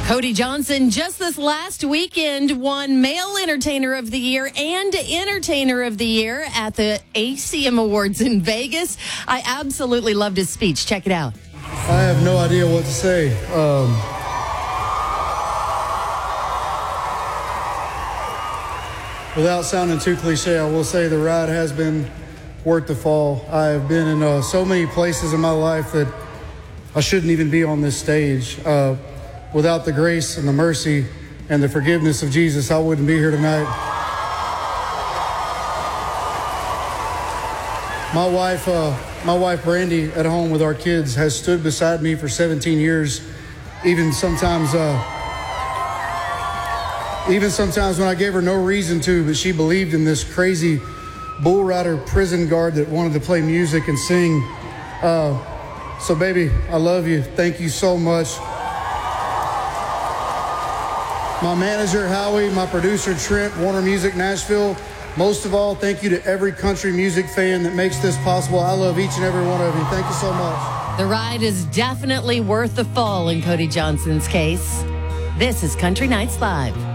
Cody Johnson just this last weekend won Male Entertainer of the Year and Entertainer of the Year at the ACM Awards in Vegas. I absolutely loved his speech. Check it out. I have no idea what to say. Without sounding too cliche, I will say the ride has been worth the fall. I have been in so many places in my life that I shouldn't even be on this stage. Without the grace and the mercy and the forgiveness of Jesus, I wouldn't be here tonight. My wife Brandy, at home with our kids, has stood beside me for 17 years, even sometimes when I gave her no reason to, but she believed in this crazy bull rider prison guard that wanted to play music and sing. So baby, I love you. Thank you so much. My manager, Howie, my producer, Trent, Warner Music Nashville. Most of all, thank you to every country music fan that makes this possible. I love each and every one of you. Thank you so much. The ride is definitely worth the fall in Cody Johnson's case. This is Country Nights Live.